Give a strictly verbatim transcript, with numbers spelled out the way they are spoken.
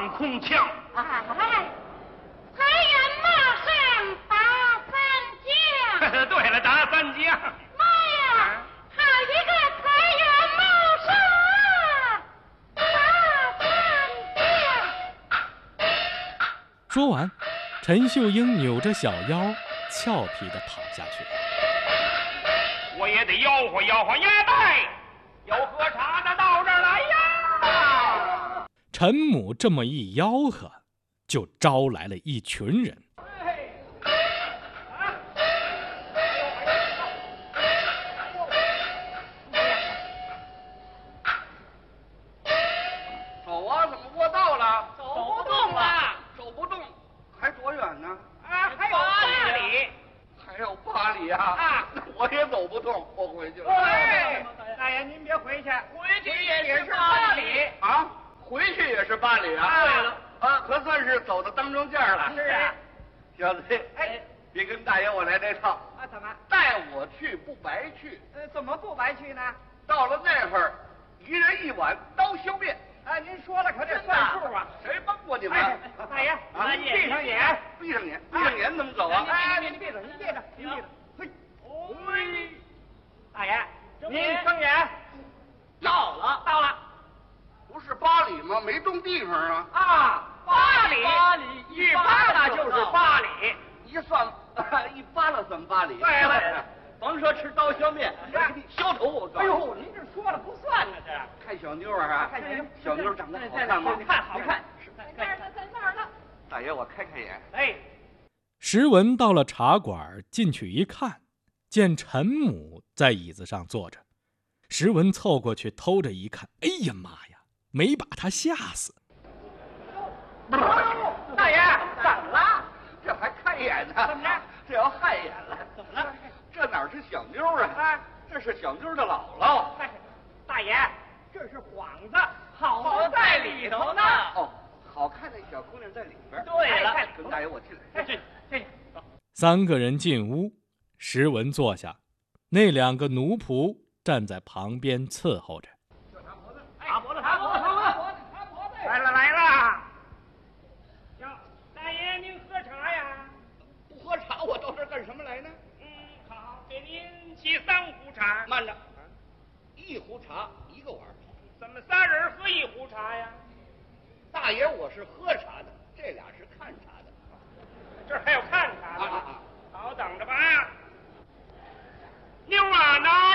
放空枪。 哎，财源马上打三将。 对了，打三将。 妈呀，好一个财源茂盛，打三将！ 说完，陈秀英扭着小腰，俏皮地跑下去了。 我也得吆喝吆喝鸭蛋，有喝茶的到这儿来呀！ 陈母这么一吆喝，就招来了一群人。 走啊，怎么过道了？ 走不动了， 走不动，还多远呢？ 啊，还有八里。 还有八里啊！ 啊， 我也走不动，我回去了。 哎，大爷您别回去，回去也是八里啊，回去也是八里啊。 对了， 啊，可算是走到当中间了。 是啊， 小子， 哎， 别跟大爷我来这套。 啊，怎么？ 带我去不白去。 呃，怎么不白去呢？ 到了那会儿，一人一碗刀削面。 啊，您说了可得算数啊！ 谁帮过你们？ 哎，大爷， 啊， 您闭上眼， 闭上眼，闭上眼怎么走啊？ 哎，您闭着，您闭着，您闭着。嘿，嘿，大爷，您睁眼。到了，到了。 不是八里吗？没动地方啊。 啊，八里， 八里一扒拉就是八里。 一算，一扒拉算八里。 对了， 甭说吃刀削面，我给你削头我告诉你。 哎呦，您这说了不算呢，这。 看小妞啊， 看小妞， 小妞长得好看吗？ 好看，好看。 在那儿呢，在那儿呢。 大爷，我开开眼。 哎， 石文到了茶馆，进去一看，见陈母在椅子上坐着。石文凑过去偷着一看，哎呀妈呀，没把他吓死。 大爷，怎么了？ 这还开眼呢？ 怎么着？ 这要害眼了？ 怎么了？ 这哪是小妞啊？啊，这是小妞的姥姥。 大爷，这是幌子，好在里头呢。 哦，好看的小姑娘在里边。 对了， 跟大爷我进来。 进进。 三个人进屋，石文坐下，那两个奴仆站在旁边伺候着。 擦脖子，擦脖子，擦脖子，擦脖子。来了来了。哟，大爷您喝茶呀？ 不喝茶，我到这儿干什么来呢？ 嗯，好，给您沏三壶茶。 慢着，一壶茶一个碗。 怎么仨人喝一壶茶呀？ 大爷，我是喝茶的，这俩是